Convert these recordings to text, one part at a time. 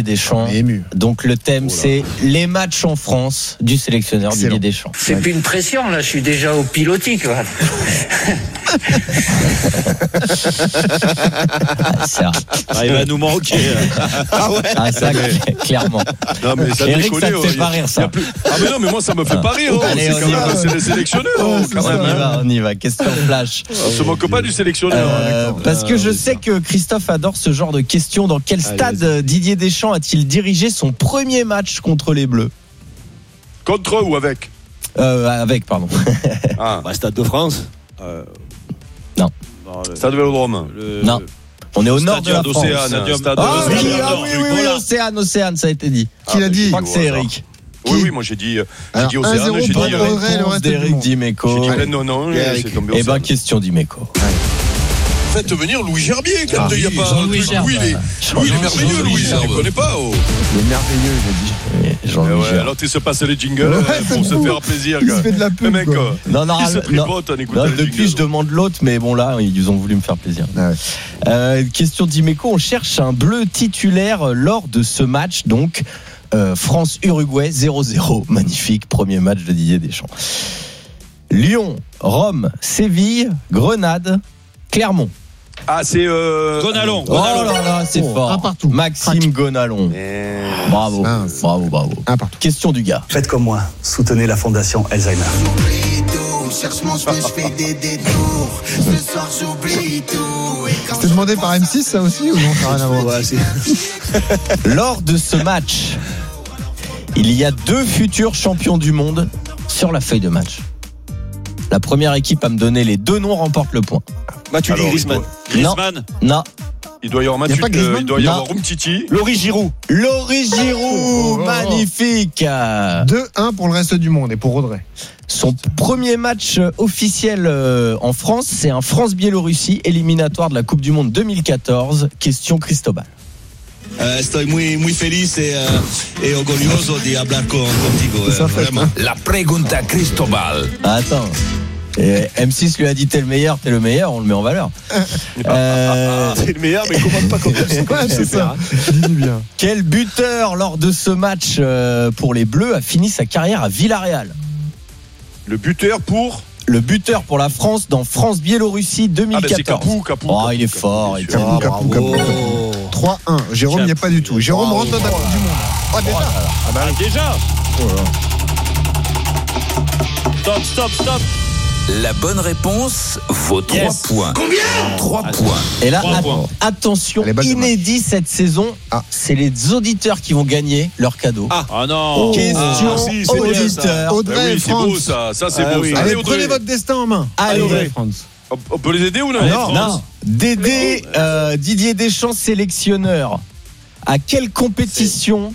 Didier Deschamps. Donc le thème, c'est les matchs en France du sélectionneur Didier Deschamps. C'est plus une pression, là, je suis déjà au pilotis, quoi. Ça. Il va nous manquer. Ça, clairement. Non, mais ça Eric, déconne, ça te fait pas rire, ça. Mais non, mais moi, ça me fait pas rire. Allez, C'est les sélectionneurs, quand même. On y va. Question flash. On se moque pas du sélectionneur. Parce que je sais que Christophe adore ce genre de questions. Dans quel stade Didier Deschamps a-t-il dirigé son premier match contre les Bleus ? Contre ou avec ? Avec, pardon. Stade de France. Non. Stade Vélodrome. Non. On est au nord de la France. oui, Océane, ça a été dit. Qui l'a dit ? Je crois que c'est Eric. Oui, moi j'ai dit Océane, j'ai dit d'Eric Dimeco. non, c'est tombé Eh ben, question Dimeco. Faites venir Louis Gerbier, quand il n'y a pas un truc. Louis, il est merveilleux, Louis, je ne connais pas. Il est merveilleux, il a dit. Alors tu se passes les jingles pour se faire plaisir. Il se fait de la pub. Mec, il se tripote en écoutant les jingles. Depuis, je demande l'autre, mais bon, là, ils ont voulu me faire plaisir. Question d'Imeco, on cherche un bleu titulaire lors de ce match, donc France-Uruguay 0-0. Magnifique, premier match de Didier Deschamps. Lyon, Rome, Séville, Grenade, Clermont. C'est Gonalon. Oh là là, c'est fort. Un partout. Maxime Gonalon. Bravo. Un partout. Question du gars. Faites comme moi, soutenez la fondation Alzheimer. C'était demandé par M6 ça aussi ou non, ça n'a rien à voir? Lors de ce match, il y a 2 futurs champions du monde sur la feuille de match. La première équipe à me donner les 2 noms remporte le point. Matuidi, Griezmann. Non. Il doit y avoir il doit y avoir Umtiti. Loris Giroud. Magnifique. 2-1 pour le reste du monde et pour Audrey. Son premier match officiel en France, c'est un France-Biélorussie éliminatoire de la Coupe du Monde 2014. Question Cristobal. Estoy muy feliz y orgulloso de hablar contigo. Vraiment. La pregunta Cristobal. Attends. M6 lui a dit t'es le meilleur, on le met en valeur. T'es le meilleur, mais commande pas comme ça. C'est ça. Dis-lui bien. Quel buteur lors de ce match pour les Bleus a fini sa carrière à Villarreal? Le buteur pour la France dans France-Biélorussie 2014. C'est Capou. Oh, il est fort. Capou. 3-1. Jérôme n'y est pas du tout. Jérôme rentre dans la Coupe du Monde. Déjà. Stop. La bonne réponse vaut 3 points. Combien 3 points. Et là, attention, inédit cette saison, c'est les auditeurs qui vont gagner leur cadeau. Non. Question auditeur. Audrey, c'est beau ça. Ça c'est beau. Allez, prenez votre destin en main. Allez, Audrey, France. On peut les aider ou non? Non. Didier Deschamps, sélectionneur. Dans quelle compétition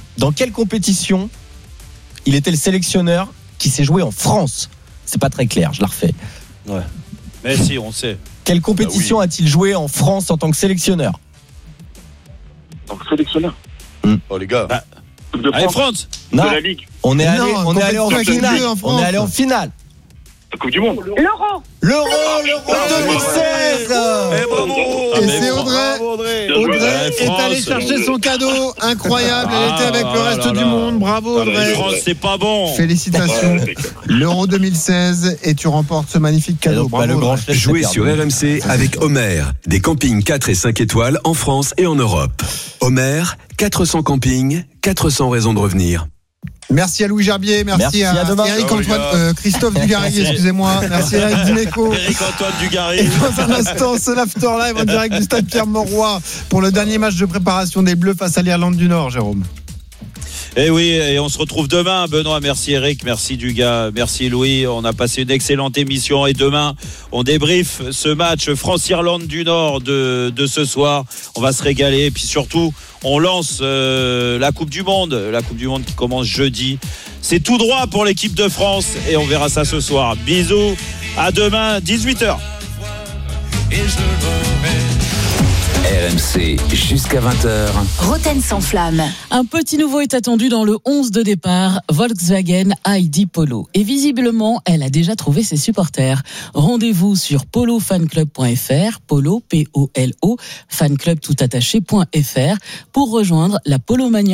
il était le sélectionneur qui s'est joué en France? C'est pas très clair, je la refais. Ouais. Mais si, on sait. Quelle compétition a-t-il joué en France en tant que sélectionneur? Oh les gars. Allez, France. Non. De la Ligue. On est allé en finale. On est allé en finale. La Coupe du Monde. L'Euro 2016. Bravo. Et c'est Audrey. Audrey est allée chercher son cadeau. Incroyable. Elle était avec le reste du monde. Bravo Audrey. France, c'est pas bon. Félicitations. L'Euro 2016 et tu remportes ce magnifique cadeau. Bravo. Jouez sur RMC avec Homer, des campings 4 et 5 étoiles en France et en Europe. Homer, 400 campings, 400 raisons de revenir. Merci à Louis Gerbier, merci à Eric Antoine, Christophe Dugarry, excusez-moi, merci à Eric Dimeco. Eric Antoine Dugarry. Et dans un instant, c'est l'after live en direct du stade Pierre-Mauroy pour le dernier match de préparation des Bleus face à l'Irlande du Nord, Jérôme. Et oui, et on se retrouve demain. Benoît, merci Eric, merci Dugas, merci Louis. On a passé une excellente émission et demain, on débriefe ce match France-Irlande du Nord de ce soir. On va se régaler et puis surtout, on lance la Coupe du Monde qui commence jeudi. C'est tout droit pour l'équipe de France et on verra ça ce soir. Bisous, à demain, 18h. RMC jusqu'à 20h. Roten sans flamme. Un petit nouveau est attendu dans le 11 de départ, Volkswagen ID Polo. Et visiblement, elle a déjà trouvé ses supporters. Rendez-vous sur polofanclub.fr, polo, P-O-L-O, fanclub toutattaché.fr pour rejoindre la Polomania.